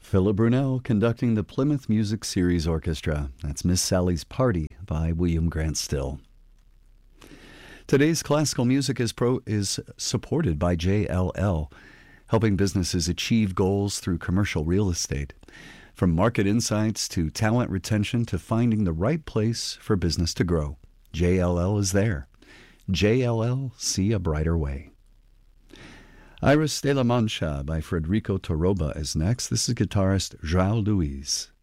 Philip Brunel conducting the Plymouth Music Series Orchestra. That's Miss Sally's Party by William Grant Still. Today's classical music is supported by JLL, helping businesses achieve goals through commercial real estate. From market insights to talent retention to finding the right place for business to grow, JLL is there. JLL, see a brighter way. Iris de la Mancha by Federico Toroba is next. This is guitarist João Luiz.